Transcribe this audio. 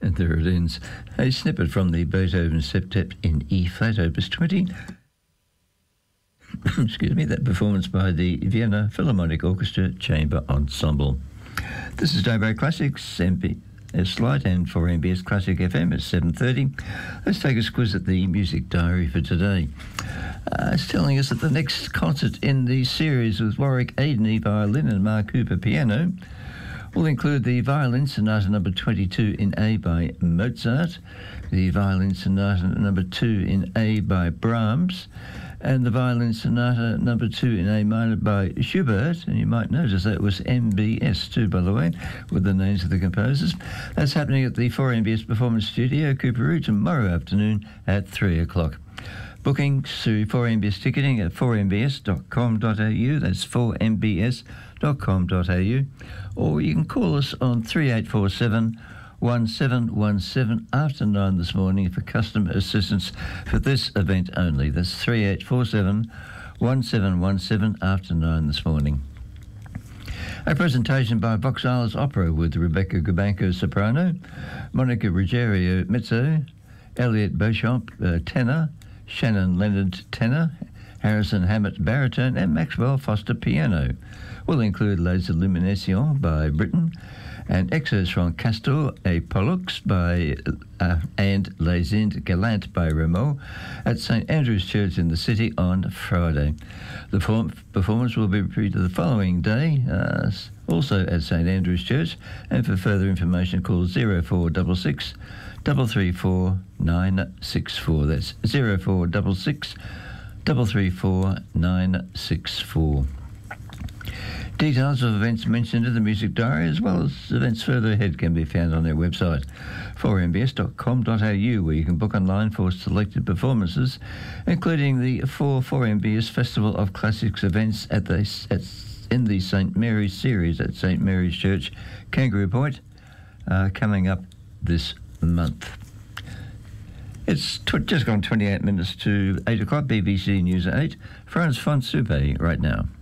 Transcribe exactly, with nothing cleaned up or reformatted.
And there it ends. A snippet from the Beethoven Septet in E-flat, Opus twenty. Excuse me, that performance by the Vienna Philharmonic Orchestra Chamber Ensemble. This is Daybreak Classics, M P S Light, and for M B S Classic F M at seven thirty. Let's take a squiz at the music diary for today. Uh, it's telling us that the next concert in the series with Warwick Aidney violin and Mark Cooper piano will include the Violin Sonata number twenty-two in A by Mozart, the Violin Sonata number two in A by Brahms, and the Violin Sonata number two in A minor by Schubert. And you might notice that was M B S too, by the way, with the names of the composers. That's happening at the four M B S Performance Studio, Cooperoo, tomorrow afternoon at three o'clock. Bookings through four M B S ticketing at four m b s dot com dot a u. That's four m b s dot com dot a u. Or you can call us on three eight four seven, one seven one seven after nine this morning for customer assistance for this event only. That's three eight four seven, one seven one seven after nine this morning. A presentation by Vox Isles Opera with Rebecca Gubanco soprano, Monica Ruggiero mezzo, Elliot Beauchamp uh, tenor, Shannon Leonard tenor, Harrison Hammett baritone, and Maxwell Foster piano. Will include Les Illuminations by Britten, and excerpts from Castor et Pollux by uh, and Les Indes Galantes by Rameau at Saint Andrew's Church in the City on Friday. The form- performance will be repeated the following day, uh, also at Saint Andrew's Church, and for further information call zero four six six, three three four, nine six four. That's zero four six six, three three four, nine six four. Details of events mentioned in the music diary, as well as events further ahead, can be found on their website, four m b s dot com dot a u, where you can book online for selected performances, including the four 4MBS Festival of Classics events at the at, in the Saint Mary's series at Saint Mary's Church, Kangaroo Point, uh, coming up this month. It's tw- just gone twenty-eight minutes to eight o'clock, B B C News at eight. Frans van Supe right now.